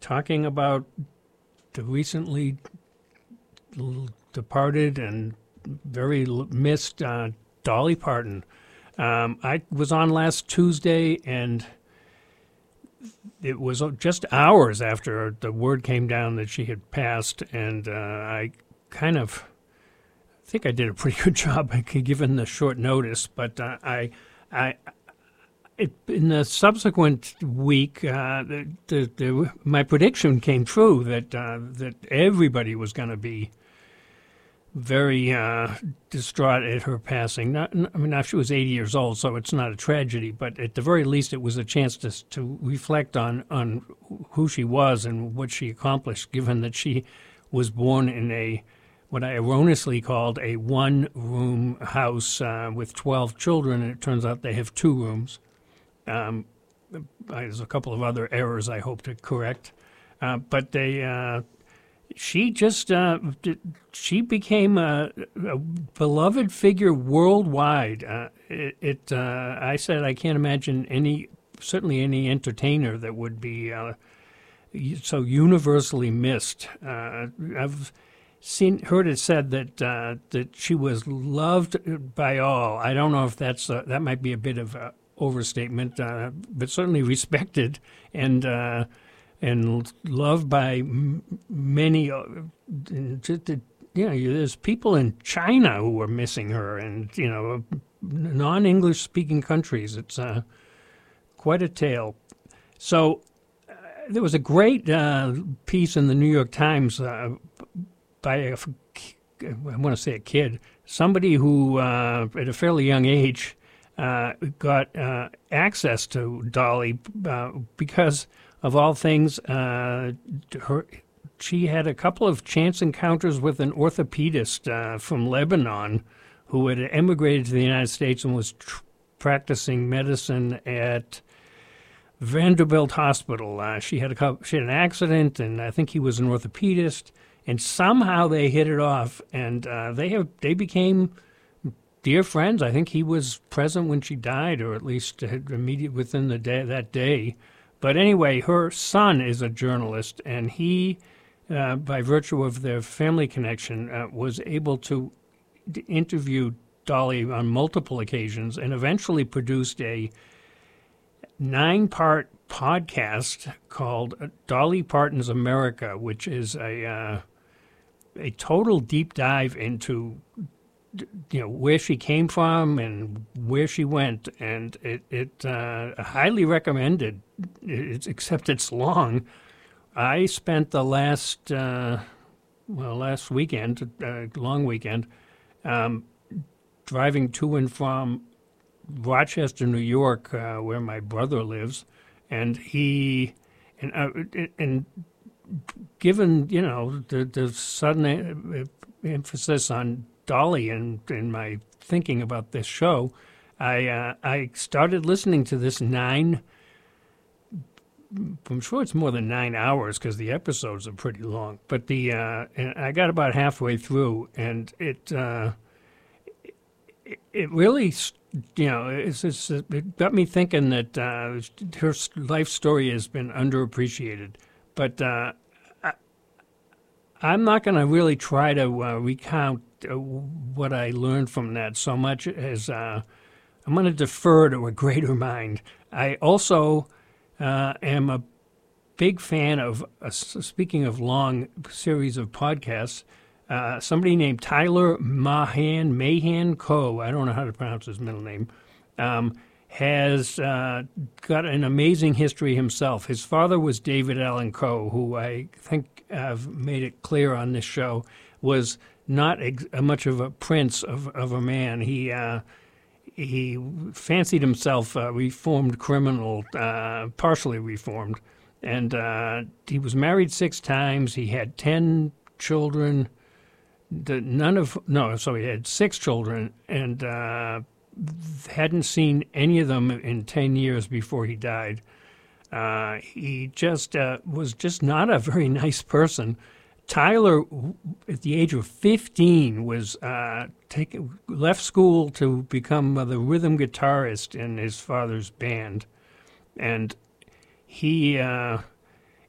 talking about the recently departed and very missed Dolly Parton. I was on last Tuesday, and it was just hours after the word came down that she had passed, and I think I did a pretty good job given the short notice, but in the subsequent week, my prediction came true that everybody was going to be very distraught at her passing. Now she was 80 years old, so it's not a tragedy, but at the very least it was a chance to reflect on who she was and what she accomplished, given that she was born in what I erroneously called a one-room house with 12 children, and it turns out they have 2 rooms. There's a couple of other errors I hope to correct, but she became a beloved figure worldwide. I said I can't imagine certainly any entertainer that would be so universally missed. I've heard it said that she was loved by all. I don't know if that might be a bit of a overstatement, but certainly respected and loved by many. There's people in China who are missing her, and non-English speaking countries. It's quite a tale. So there was a great piece in the New York Times by I want to say a kid, somebody who at a fairly young age got access to Dolly because, of all things, she had a couple of chance encounters with an orthopedist from Lebanon who had emigrated to the United States and was practicing medicine at Vanderbilt Hospital. She had an accident, and I think he was an orthopedist, and somehow they hit it off, and they became dear friends. I think he was present when she died, or at least immediate within that day. But anyway, her son is a journalist, and he, by virtue of their family connection, was able to interview Dolly on multiple occasions and eventually produced a 9-part podcast called Dolly Parton's America, which is a total deep dive into where she came from and where she went, and it highly recommended. Except it's long. I spent the last weekend, long weekend, driving to and from Rochester, New York, where my brother lives, and given the sudden emphasis on Dolly and my thinking about this show, I started listening to this I'm sure it's more than 9 hours because the episodes are pretty long. But and I got about halfway through, and it really, it got me thinking that her life story has been underappreciated. But I'm not going to really try to recount what I learned from that so much as I'm going to defer to a greater mind. I also am a big fan of, speaking of long series of podcasts, somebody named Tyler Mahan Coe, I don't know how to pronounce his middle name, has got an amazing history himself. His father was David Allan Coe, who I think I've made it clear on this show was not much of a prince of a man. He fancied himself a reformed criminal, partially reformed, and he was married 6 times. He had 10 children. He had 6 children, and hadn't seen any of them in 10 years before he died. He just was just not a very nice person. Tyler, at the age of 15, was left school to become the rhythm guitarist in his father's band, and he